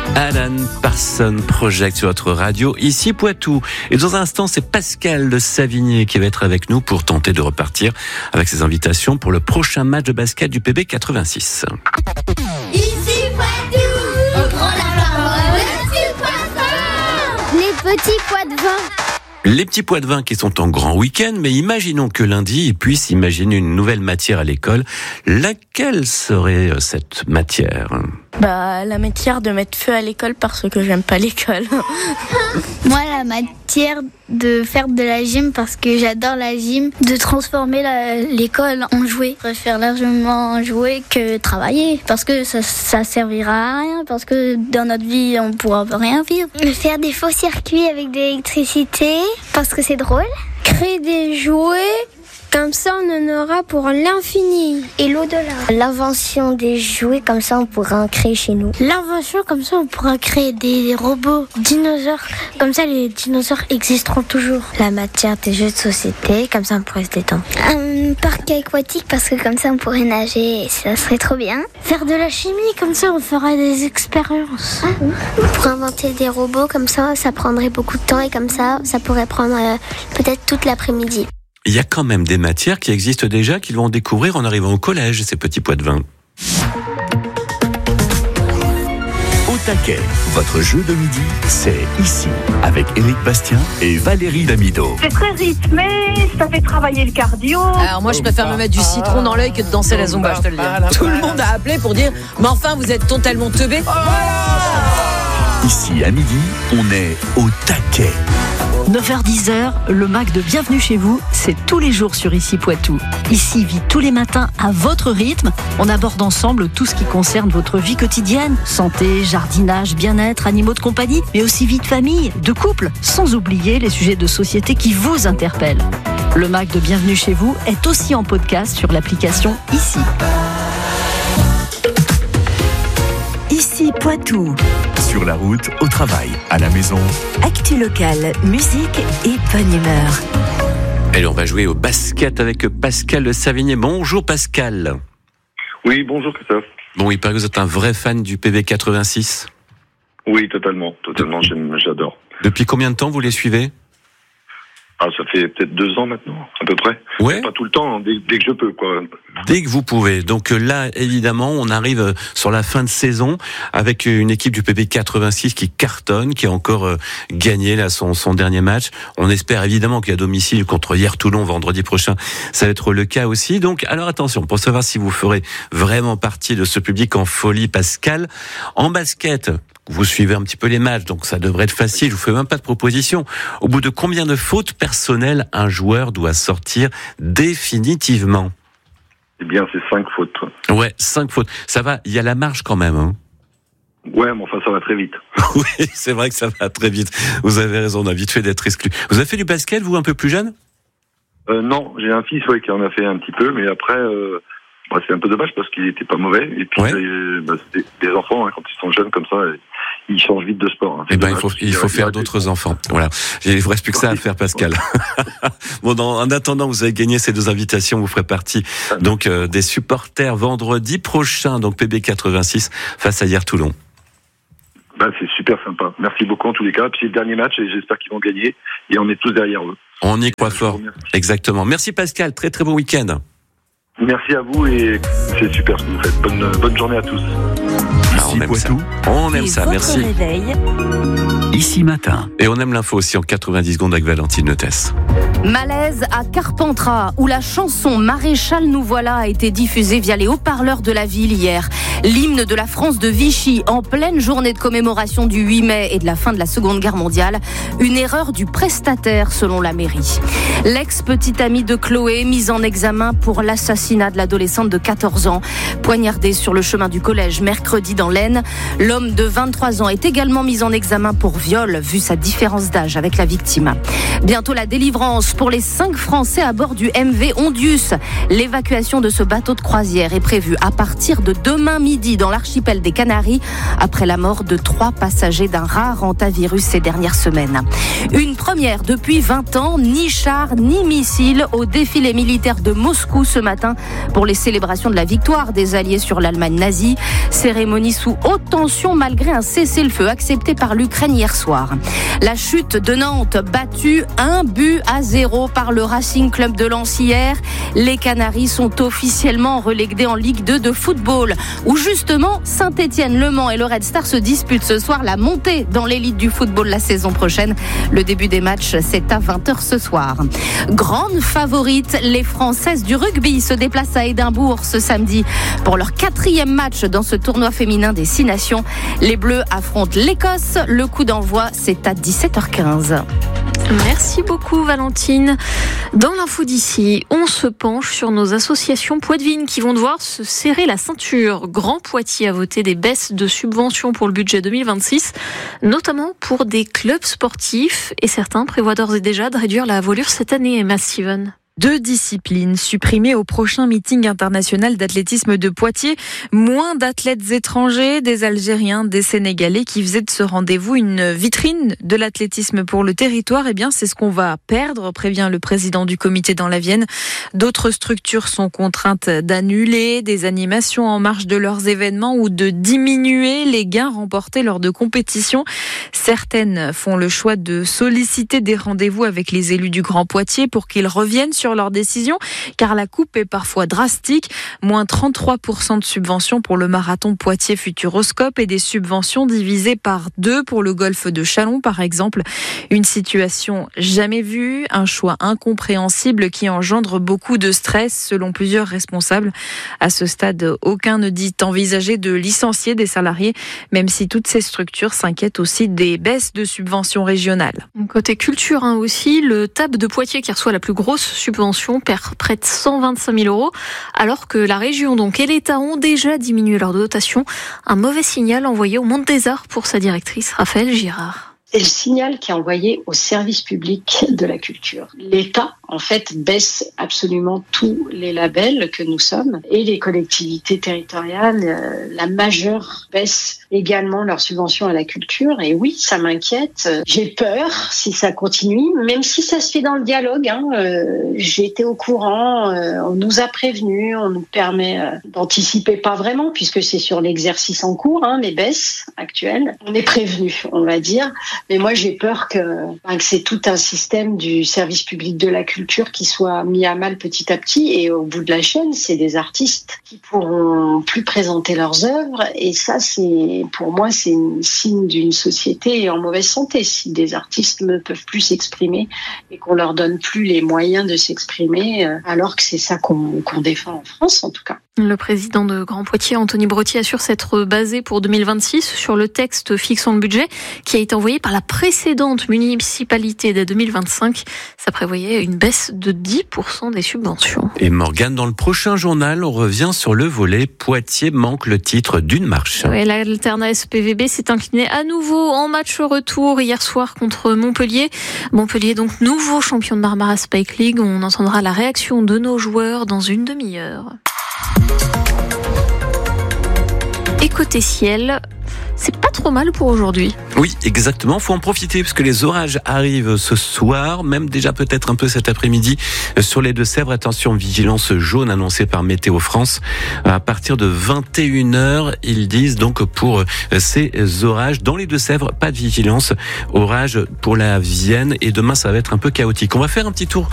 Alan Parsons Project sur votre radio, ici Poitou. Et dans un instant, c'est Pascal de Savigné qui va être avec nous pour tenter de repartir avec ses invitations pour le prochain match de basket du PB 86. Ici Poitou, au grand lapin, le petit poisson. Les petits pois de vin. Les petits pois de vin qui sont en grand week-end, mais imaginons que lundi, ils puissent imaginer une nouvelle matière à l'école. Laquelle serait cette matière ? La matière de mettre feu à l'école parce que j'aime pas l'école. Moi, la matière de faire de la gym parce que j'adore la gym, de transformer l'école en jouet. Je préfère largement jouer que travailler parce que ça servira à rien, parce que dans notre vie, on pourra rien vivre. Faire des faux circuits avec de l'électricité parce que c'est drôle. Créer des jouets. Comme ça, on en aura pour l'infini et l'au-delà. L'invention des jouets, comme ça, on pourra en créer chez nous. L'invention, comme ça, on pourra créer des robots dinosaures. Comme ça, les dinosaures existeront toujours. La matière des jeux de société, comme ça, on pourrait se détendre. Un parc aquatique, parce que comme ça, on pourrait nager et ça serait trop bien. Faire de la chimie, comme ça, on fera des expériences. Pour inventer des robots, comme ça prendrait beaucoup de temps et comme ça pourrait prendre peut-être toute l'après-midi. Il y a quand même des matières qui existent déjà, qu'ils vont découvrir en arrivant au collège, ces petits pois de vin. Au taquet, votre jeu de midi, c'est ici, avec Éric Bastien et Valérie Damido. C'est très rythmé, ça fait travailler le cardio. Alors moi, je préfère me mettre du citron dans l'œil que de danser la zumba, je te le dis. Tout le monde a appelé pour dire « Mais enfin, vous êtes totalement teubés !» Ici, à midi, on est au taquet. 9h-10h, le MAC de Bienvenue chez vous, c'est tous les jours sur Ici Poitou. Ici vit tous les matins à votre rythme. On aborde ensemble tout ce qui concerne votre vie quotidienne. Santé, jardinage, bien-être, animaux de compagnie, mais aussi vie de famille, de couple, sans oublier les sujets de société qui vous interpellent. Le MAC de Bienvenue chez vous est aussi en podcast sur l'application Ici. Ici Poitou. Sur la route, au travail, à la maison. Actu locale, musique et bonne humeur. Et on va jouer au basket avec Pascal de Savigné. Bonjour Pascal. Oui, bonjour Christophe. Bon, il paraît que vous êtes un vrai fan du PB 86. Oui, totalement, j'adore. Depuis combien de temps vous les suivez ? Ça fait peut-être 2 ans maintenant, à peu près. Ouais. Pas tout le temps, dès que je peux, quoi. Dès que vous pouvez. Donc là, évidemment, on arrive sur la fin de saison avec une équipe du PB 86 qui cartonne, qui a encore gagné là son dernier match. On espère évidemment qu'à domicile contre Hier-Toulon vendredi prochain, ça va être le cas aussi. Donc, alors attention, pour savoir si vous ferez vraiment partie de ce public en folie, Pascal, en basket, vous suivez un petit peu les matchs, donc ça devrait être facile. Je vous fais même pas de proposition. Au bout de combien de fautes personnelles un joueur doit sortir définitivement ? Eh bien, c'est 5 fautes. Ouais, 5 fautes. Ça va, il y a la marge quand même, hein. Ouais, mais enfin, ça va très vite. Oui, c'est vrai que ça va très vite. Vous avez raison, on a vite fait d'être exclu. Vous avez fait du basket, vous, un peu plus jeune ? Non, j'ai un fils qui en a fait un petit peu, mais après, c'est un peu dommage parce qu'il était pas mauvais. Et puis, c'est des enfants, quand ils sont jeunes comme ça, ils changent vite de sport. Eh ben, il faut faire d'autres enfants. Voilà. Il ne vous reste plus que ça à faire, Pascal. Bon, en attendant, vous avez gagné ces 2 invitations. Vous ferez partie, donc, des supporters vendredi prochain, donc PB 86 face à Hier-Toulon. C'est super sympa. Merci beaucoup en tous les cas. Puis c'est le dernier match et j'espère qu'ils vont gagner. Et on est tous derrière eux. On y croit fort. Exactement. Merci Pascal. Très très bon week-end. Merci à vous et c'est super ce que vous faites. Bonne journée à tous. Ici Poitou. On aime ça, merci. Réveil. Ici matin. Et on aime l'info aussi en 90 secondes avec Valentine Notès. Malaise à Carpentras, où la chanson Maréchal nous voilà a été diffusée via les haut-parleurs de la ville hier. L'hymne de la France de Vichy en pleine journée de commémoration du 8 mai et de la fin de la Seconde Guerre mondiale. Une erreur du prestataire selon la mairie. L'ex-petite amie de Chloé, mise en examen pour l'assassinat de l'adolescente de 14 ans, poignardée sur le chemin du collège mercredi dans l'Aisne. L'homme de 23 ans est également mis en examen pour viol. viol vu sa différence d'âge avec la victime. Bientôt la délivrance pour les 5 Français à bord du MV Ondius. L'évacuation de ce bateau de croisière est prévue à partir de demain midi dans l'archipel des Canaries après la mort de 3 passagers d'un rare hantavirus ces dernières semaines. Une première depuis 20 ans, ni char ni missile au défilé militaire de Moscou ce matin pour les célébrations de la victoire des Alliés sur l'Allemagne nazie. Cérémonie sous haute tension malgré un cessez-le-feu accepté par l'Ukraine hier soir. La chute de Nantes battue 1-0 par le Racing Club de Lens hier. Les Canaries sont officiellement relégués en Ligue 2 de football où justement Saint-Étienne, Le Mans et le Red Star se disputent ce soir la montée dans l'élite du football la saison prochaine. Le début des matchs, c'est à 20h ce soir. Grande favorite, les Françaises du rugby se déplacent à Édimbourg ce samedi pour leur 4e match dans ce tournoi féminin des 6 nations. Les Bleus affrontent l'Écosse. Le coup d'envoi, c'est à 17h15. Merci beaucoup Valentine. Dans l'info d'ici, on se penche sur nos associations poitevines qui vont devoir se serrer la ceinture. Grand Poitiers a voté des baisses de subventions pour le budget 2026, notamment pour des clubs sportifs, et certains prévoient d'ores et déjà de réduire la voilure cette année. Emma Steven. 2 disciplines supprimées au prochain meeting international d'athlétisme de Poitiers. Moins d'athlètes étrangers, des Algériens, des Sénégalais qui faisaient de ce rendez-vous une vitrine de l'athlétisme pour le territoire. Eh bien, c'est ce qu'on va perdre, prévient le président du comité dans la Vienne. D'autres structures sont contraintes d'annuler des animations en marge de leurs événements ou de diminuer les gains remportés lors de compétitions. Certaines font le choix de solliciter des rendez-vous avec les élus du Grand Poitiers pour qu'ils reviennent sur leurs décisions, car la coupe est parfois drastique. Moins 33% de subventions pour le marathon Poitiers Futuroscope et des subventions divisées par 2 pour le golfe de Châlons, par exemple. Une situation jamais vue, un choix incompréhensible qui engendre beaucoup de stress, selon plusieurs responsables. À ce stade, aucun ne dit envisager de licencier des salariés, même si toutes ces structures s'inquiètent aussi des baisses de subventions régionales. Côté culture aussi, le TAB de Poitiers qui reçoit la plus grosse subvention perd près de 125 000 €, alors que la région et l'État ont déjà diminué leur dotation. Un mauvais signal envoyé au monde des arts pour sa directrice, Raphaël Girard. C'est le signal qui est envoyé au service public de la culture. L'État, en fait, baisse absolument tous les labels que nous sommes et les collectivités territoriales, la majeure, baisse également leurs subventions à la culture. Et oui, ça m'inquiète. J'ai peur si ça continue, même si ça se fait dans le dialogue. J'ai été au courant, on nous a prévenus, on nous permet d'anticiper pas vraiment puisque c'est sur l'exercice en cours, les baisses actuelles. On est prévenus, on va dire. Mais moi, j'ai peur que c'est tout un système du service public de la culture qui soit mis à mal petit à petit. Et au bout de la chaîne, c'est des artistes qui pourront plus présenter leurs œuvres. Et ça, pour moi, c'est un signe d'une société en mauvaise santé. Si des artistes ne peuvent plus s'exprimer et qu'on leur donne plus les moyens de s'exprimer, alors que c'est ça qu'on défend en France, en tout cas. Le président de Grand Poitiers, Anthony Brottier, assure s'être basé pour 2026 sur le texte fixant le budget qui a été envoyé par la précédente municipalité dès 2025. Ça prévoyait une baisse de 10% des subventions. Et Morgane, dans le prochain journal, on revient sur le volet Poitiers manque le titre d'une marche. Oui, l'Alternat SPVB s'est incliné à nouveau en match retour hier soir contre Montpellier. Montpellier, donc nouveau champion de Barbara Spike League. On entendra la réaction de nos joueurs dans une demi-heure. Et côté ciel, c'est pas trop mal pour aujourd'hui. Oui, exactement. Faut en profiter parce que les orages arrivent ce soir, même déjà peut-être un peu cet après-midi sur les Deux-Sèvres. Attention, vigilance jaune annoncée par Météo France à partir de 21h. Ils disent donc pour ces orages dans les Deux-Sèvres, pas de vigilance. Orage pour la Vienne et demain ça va être un peu chaotique. On va faire un petit tour